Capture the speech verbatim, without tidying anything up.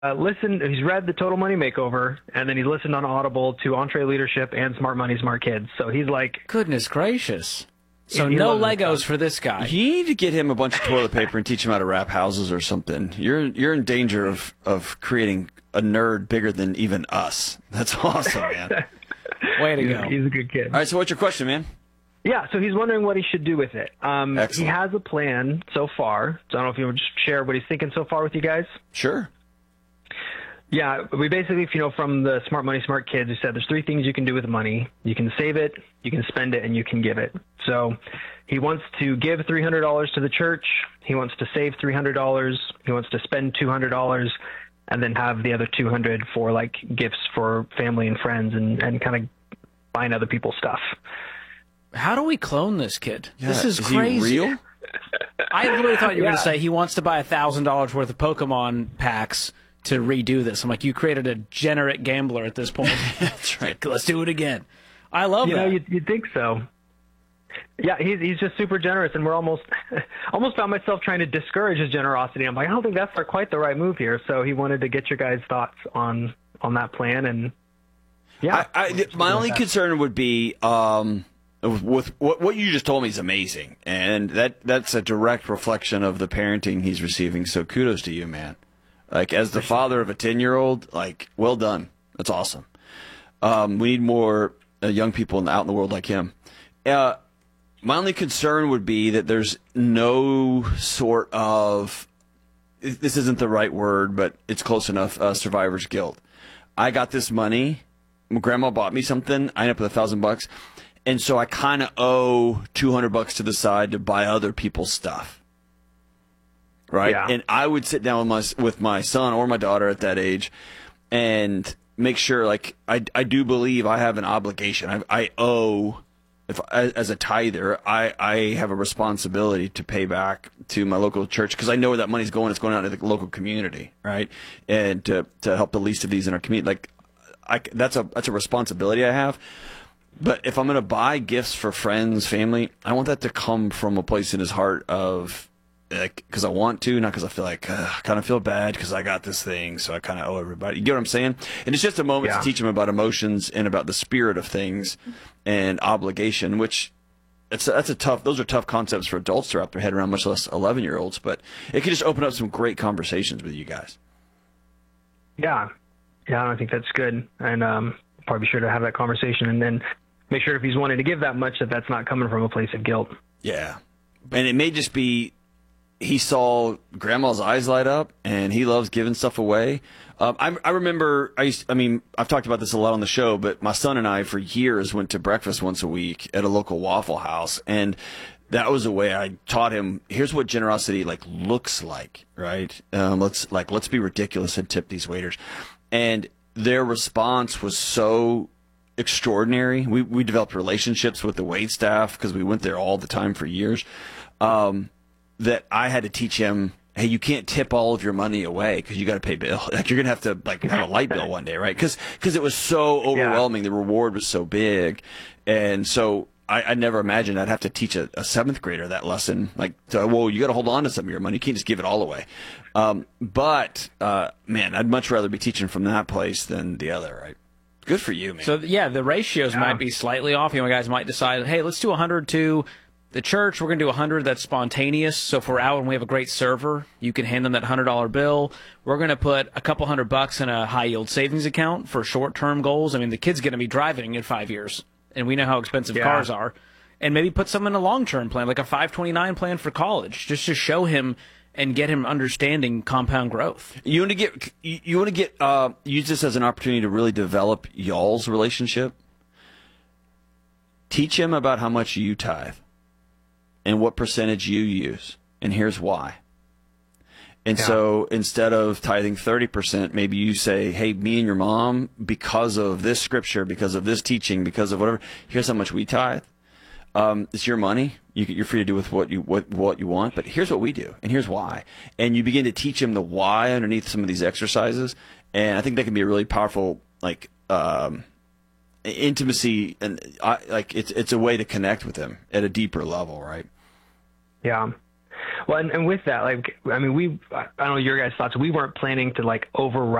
uh, listened, he's read The Total Money Makeover, and then he's listened on Audible to Entree Leadership and Smart Money, Smart Kids. So he's like, goodness gracious. So he no loves this Legos stuff. for this guy. You need to get him a bunch of toilet paper and teach him how to wrap houses or something. You're you're in danger of, of creating a nerd bigger than even us. That's awesome, man. Way to He's, go. he's a good kid. All right, so what's your question, man? Yeah, so he's wondering what he should do with it. Um, he Excellent. has a plan so far. So I don't know if you would just share what he's thinking so far with you guys. Sure. Yeah, we basically, if you know, from the Smart Money, Smart Kids, we said there's three things you can do with money. You can save it, you can spend it, and you can give it. So he wants to give three hundred dollars to the church. He wants to save three hundred dollars. He wants to spend two hundred dollars and then have the other two hundred dollars for, like, gifts for family and friends and, and kind of buying other people's stuff. How do we clone this kid? Yeah, This is, is crazy. he real? I literally thought you were Yeah. going to say he wants to buy one thousand dollars worth of Pokemon packs to redo this. I'm like, you created a degenerate gambler at this point. That's right. Let's do it again. I love You that. know, you'd, you'd think so. Yeah, he's he's just super generous, and we're almost almost found myself trying to discourage his generosity. I'm like, I don't think that's quite the right move here. So he wanted to get your guys' thoughts on on that plan, and yeah. I, I, my only concern would be um, with what, what you just told me is amazing, and that that's a direct reflection of the parenting he's receiving. So kudos to you, man. Like, as the father of a ten-year-old, like, well done. That's awesome. Um, we need more uh, young people out in the world like him. Uh, my only concern would be that there's no sort of, this isn't the right word, but it's close enough, uh, survivor's guilt. I got this money. My grandma bought me something. I ended up with a thousand bucks. And so I kind of owe two hundred bucks to the side to buy other people's stuff. Right. Yeah. And I would sit down with my, with my son or my daughter at that age and make sure, like, I, I do believe I have an obligation. I, I owe, if as a tither, I, I have a responsibility to pay back to my local church, because I know where that money's going. It's going out to the local community, right? And to, to help the least of these in our community. Like, I, that's a that's a responsibility I have. But if I'm going to buy gifts for friends, family, I want that to come from a place in his heart of, like, because I want to, not because I feel like, uh, I kind of feel bad because I got this thing, so I kind of owe everybody. You get what I'm saying? And it's just a moment Yeah. to teach him about emotions and about the spirit of things and obligation, which it's that's a tough. Those are tough concepts for adults to wrap their head around, much less eleven year olds. But it could just open up some great conversations with you guys. Yeah, yeah, I think that's good, and um, probably be sure to have that conversation, and then make sure if he's wanting to give that much, that that's not coming from a place of guilt. Yeah, and it may just be he saw grandma's eyes light up, and he loves giving stuff away. Um, I, I remember, I, used, I mean, I've talked about this a lot on the show, but my son and I, for years, went to breakfast once a week at a local Waffle House, and that was a way I taught him, here's what generosity, like, looks like, right? Um, let's, like, let's be ridiculous and tip these waiters. And their response was so extraordinary. We, we developed relationships with the wait staff because we went there all the time for years. Um, that I had to teach him, hey, you can't tip all of your money away because you got to pay bill. Like, you're gonna have to, like, have a light bill one day, right? Because because it was so overwhelming. The reward was so big, and so I, I never imagined I'd have to teach a, a seventh grader that lesson. Like, to, well, you got to hold on to some of your money. You can't just give it all away. Um, but uh, man, I'd much rather be teaching from that place than the other, right? Good for you, man. So, yeah, the ratios might be slightly off. You know, guys might decide, hey, let's do one hundred to the church. We're going to do one hundred that's spontaneous. So if we're out and we have a great server, you can hand them that one hundred dollar bill. We're going to put a couple hundred bucks in a high-yield savings account for short-term goals. I mean, the kid's going to be driving in five years, and we know how expensive Yeah. cars are. And maybe put some in a long-term plan, like a five twenty-nine plan for college, just to show him and get him understanding compound growth. You want to get you, you want to get uh, use this as an opportunity to really develop y'all's relationship. Teach him about how much you tithe and what percentage you use, and here's why. And Yeah. so instead of tithing thirty percent, maybe you say, hey, me and your mom, because of this scripture, because of this teaching, because of whatever, here's how much we tithe. Um, it's your money. You, you're free to do with what you what what you want, but here's what we do, and here's why. And you begin to teach him the why underneath some of these exercises, and I think that can be a really powerful, like, um, intimacy, and I, like it's it's a way to connect with him at a deeper level, right? Yeah. Well, and, and with that, like, I mean, we, I don't know your guys' thoughts. We weren't planning to like override